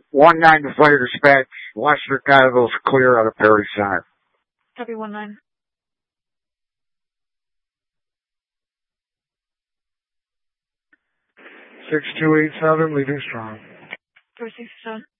1-9 to fire dispatch. Lester Cotteville's clear out of Perry Center. Copy 1-9. 6287, leaving strong. 367.